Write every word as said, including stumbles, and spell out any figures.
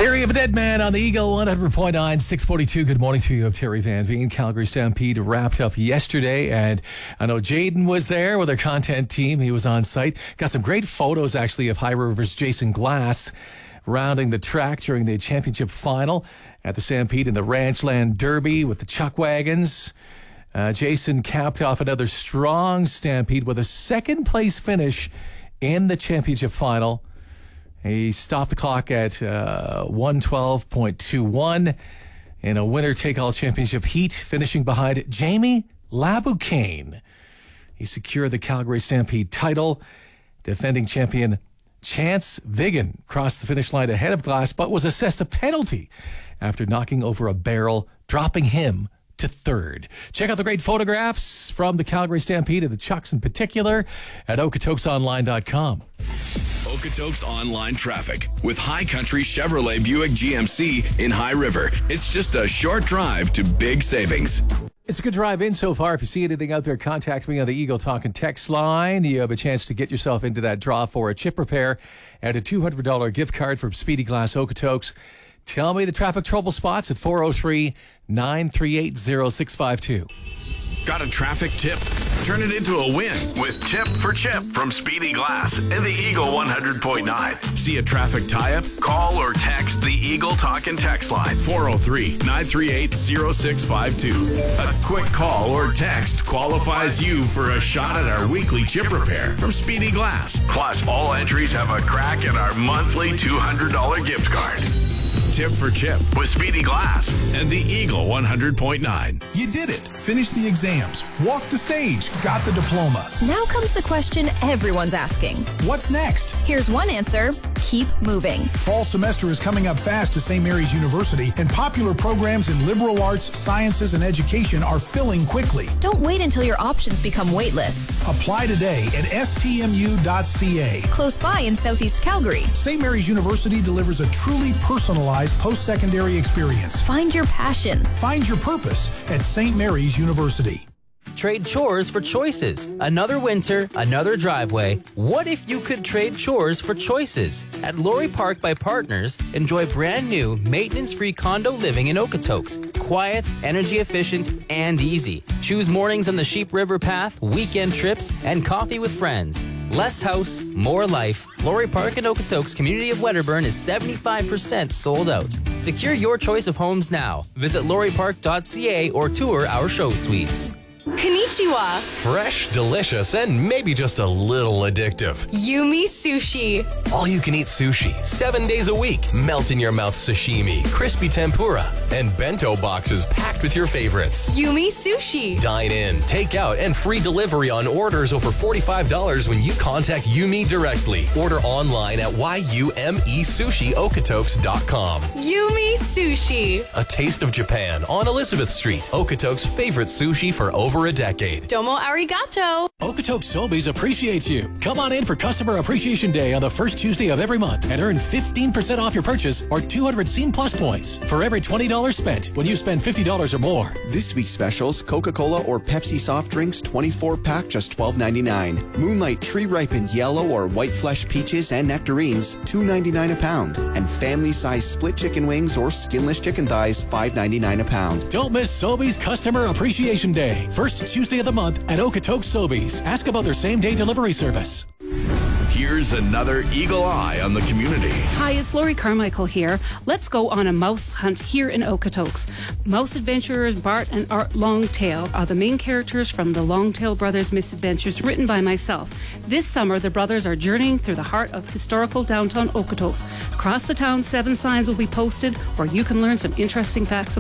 Theory of a Dead Man on the Eagle one hundred point nine, six forty-two. Good morning to you. I'm Terry Van Veen. Calgary Stampede wrapped up yesterday, and I know Jaden was there with our content team. He was on site. Got some great photos, actually, of High River's Jason Glass rounding the track during the championship final at the Stampede in the Ranchland Derby with the Chuck Wagons. Uh, Jason capped off another strong Stampede with a second-place finish in the championship final. He stopped the clock at uh, one twelve point two one in a winner-take-all championship heat, finishing behind Jamie Laboucaine. He secured the Calgary Stampede title. Defending champion Chance Vigan crossed the finish line ahead of Glass, but was assessed a penalty after knocking over a barrel, dropping him to third. Check out the great photographs from the Calgary Stampede, and the Chucks in particular, at okotoks online dot com. Okotoks Online Traffic with High Country Chevrolet Buick G M C in High River. It's just a short drive to big savings. It's a good drive in so far. If you see anything out there, contact me on the Eagle Talk and text line. You have a chance to get yourself into that draw for a chip repair and a two hundred dollars gift card from Speedy Glass Okotoks. Tell me the traffic trouble spots at four oh three, nine three eight, oh six five two. Got a traffic tip? Turn it into a win with Tip for Chip from Speedy Glass and the Eagle one hundred point nine. See a traffic tie-up? Call or text the Eagle Talk and text line four oh three, nine three eight, oh six five two. A quick call or text qualifies you for a shot at our weekly chip repair from Speedy Glass. Plus, all entries have a crack at our monthly two hundred dollars gift card. Tip for Chip with Speedy Glass and the Eagle one hundred point nine. You did it. Finished the exams. Walked the stage. Got the diploma. Now comes the question everyone's asking. What's next? Here's one answer. Keep moving. Fall semester is coming up fast to Saint Mary's University, and popular programs in liberal arts, sciences, and education are filling quickly. Don't wait until your options become waitlists. Apply today at s t m u dot c a. Close by in Southeast Calgary. Saint Mary's University delivers a truly personalized post-secondary experience. Find your passion. Find your purpose at Saint Mary's University. Trade chores for choices. Another winter, another driveway. What if you could trade chores for choices? At Laurie Park by Partners, enjoy brand new, maintenance-free condo living in Okotoks. Quiet, energy efficient, and easy. Choose mornings on the Sheep River Path, weekend trips, and coffee with friends. Less house, more life. Laurie Park in Okotoks, community of Wedderburn, is seventy-five percent sold out. Secure your choice of homes now. Visit laurie park dot c a or tour our show suites. Konnichiwa. Fresh, delicious, and maybe just a little addictive. Yumi Sushi. All-you-can-eat sushi, seven days a week. Melt-in-your-mouth sashimi, crispy tempura, and bento boxes packed with your favorites. Yumi Sushi. Dine in, take out, and free delivery on orders over forty-five dollars when you contact Yumi directly. Order online at yume sushi okotoks dot com. Yumi Sushi. A taste of Japan on Elizabeth Street. Okotoks' favorite sushi for over Over a decade. Domo arigato. Okotoks Sobeys appreciates you. Come on in for Customer Appreciation Day on the first Tuesday of every month and earn fifteen percent off your purchase or two hundred Scene Plus points for every twenty dollars spent when you spend fifty dollars or more. This week's specials: Coca-Cola or Pepsi soft drinks, twenty-four pack, just twelve ninety-nine. Moonlight tree-ripened yellow or white flesh peaches and nectarines, two ninety-nine a pound. And family-size split chicken wings or skinless chicken thighs, five ninety-nine a pound. Don't miss Sobeys Customer Appreciation Day. First Tuesday of the month at Okotoks Sobeys. Ask about their same-day delivery service. Here's another Eagle Eye on the community. Hi, it's Laurie Carmichael here. Let's go on a mouse hunt here in Okotoks. Mouse adventurers Bart and Art Longtail are the main characters from the Longtail Brothers Misadventures, written by myself. This summer, the brothers are journeying through the heart of historical downtown Okotoks. Across the town, seven signs will be posted where you can learn some interesting facts about